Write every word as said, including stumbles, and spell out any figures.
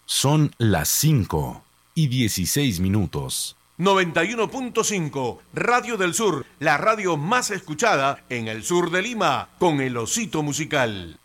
Son las cinco y dieciséis minutos. noventa y uno punto cinco, Radio del Sur, la radio más escuchada en el sur de Lima, con el Osito Musical.